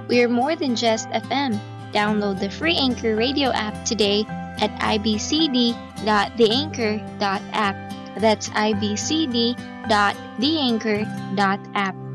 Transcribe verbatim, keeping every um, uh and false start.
We're more than just F M. Download the free Anchor radio app today at i b c d dot the anchor dot app. That's i b c d dot the anchor dot app.